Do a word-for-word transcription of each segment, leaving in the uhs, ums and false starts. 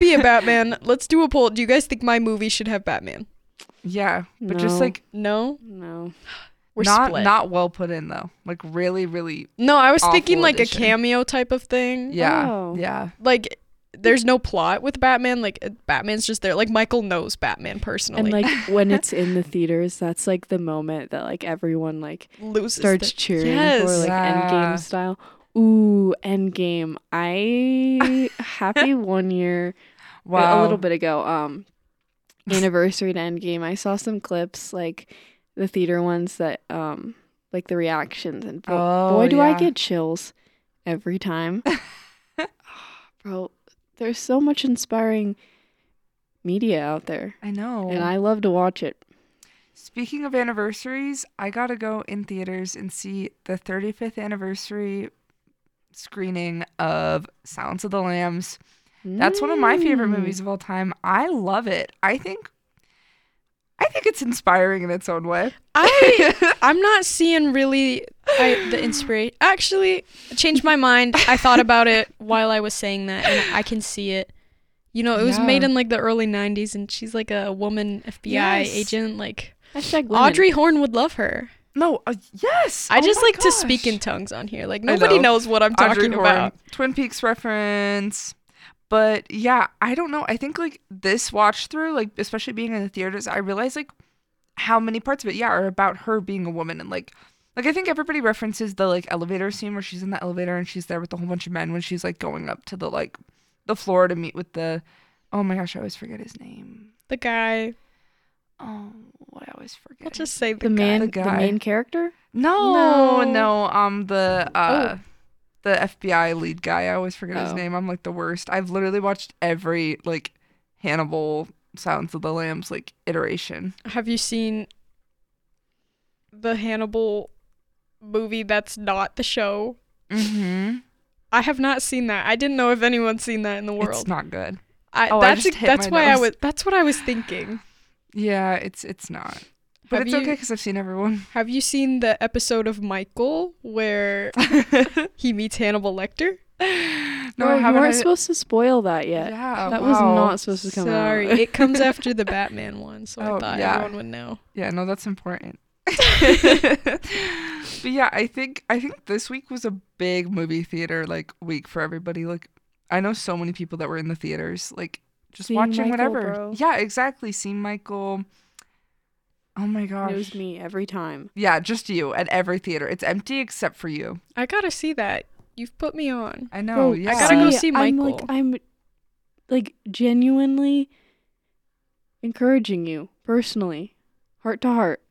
be a Batman. Let's do a poll. Do you guys think my movie should have Batman? Yeah, but No. just like No? No. We're not split. not well put in though. Like really, really. No, I was awful thinking like addition. a cameo type of thing. Yeah, Oh. yeah. Like, there's no plot with Batman. Like, uh, Batman's just there. Like, Michael knows Batman personally. And like when it's in the theaters, that's like the moment that like everyone like loses starts the- cheering Yes. for, like Yeah. Endgame style. Ooh, Endgame. I happy one year Wow. a little bit ago, um anniversary to Endgame. I saw some clips, like the theater ones that um like the reactions, and bo- Oh, boy do I yeah. get chills every time. Bro, there's so much inspiring media out there, I know. and I love to watch it. Speaking of anniversaries, I gotta go in theaters and see the thirty-fifth anniversary screening of Silence of the Lambs. That's one of my favorite Mm. movies of all time. I love it. I think I think it's inspiring in its own way. I I'm not seeing really I, the inspiration. Actually, I changed my mind. I thought about it while I was saying that, and I can see it. You know, it was Yeah. made in like the early nineties, and she's like a woman F B I Yes. agent. Like Hashtag women. Audrey Horne would love her. No, uh, yes. I Oh just my like to speak gosh. in tongues on here. Like I nobody know. knows what I'm Audrey talking Horne, about. Twin Peaks reference. But yeah, I don't know. I think like this watch through, like especially being in the theaters, I realized like how many parts of it, yeah, are about her being a woman. And like like I think everybody references the like elevator scene where she's in the elevator and she's there with a whole bunch of men when she's like going up to the like the floor to meet with the oh my gosh, I always forget his name. The guy. Oh, I always forget. I'll just say the, the man, the the, guy. main character. No, No. no, um the uh Oh. the F B I lead guy. I always forget his Oh. name. I'm like the worst. I've literally watched every like Hannibal Silence of the Lambs like iteration. Have you seen the Hannibal movie that's not the show? Mm-hmm. I have not seen that. I didn't know if anyone's seen that in the world. It's not good. I, Oh, I that's just hit that's my why I nose. was that's what I was thinking. Yeah, it's it's not. But Have it's you- okay because I've seen everyone. Have you seen the episode of Michael where he meets Hannibal Lecter? no, Bro, I you haven't. weren't had- supposed to spoil that yet. Yeah, that was wow. not supposed to come Sorry, out. it comes after the Batman one, so Oh, I thought yeah. everyone would know. Yeah, no, that's important. But yeah, I think I think this week was a big movie theater like week for everybody. Like I know so many people that were in the theaters, like just Seeing watching Michael, whatever. bro. Yeah, exactly. Seeing Michael. Oh my gosh. It was me every time. Yeah, just you at every theater. It's empty except for you. I gotta see that. You've put me on. I know. Bro, yeah. I gotta go see I'm Michael. like, I'm like genuinely encouraging you personally, heart to heart.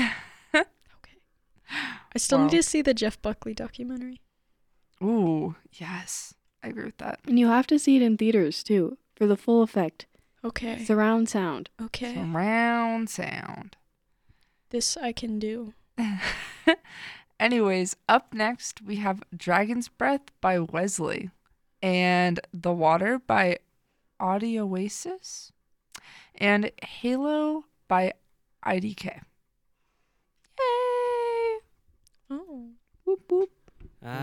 I still Wow. need to see the Jeff Buckley documentary. Ooh, yes. I agree with that. And you have to see it in theaters too for the full effect. Okay. Surround sound. Okay. Surround sound. This I can do. Anyways, up next we have Dragon's Breath by Wesley and The Water by Audioasis and Halo by I D K. Yay! Oh. Whoop whoop.